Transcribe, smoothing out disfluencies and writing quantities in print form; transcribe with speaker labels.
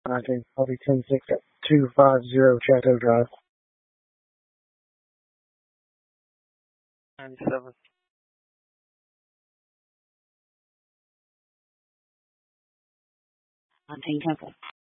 Speaker 1: 19, I'll be 10250 Chateau Drive.
Speaker 2: 97.
Speaker 3: 19 Temple.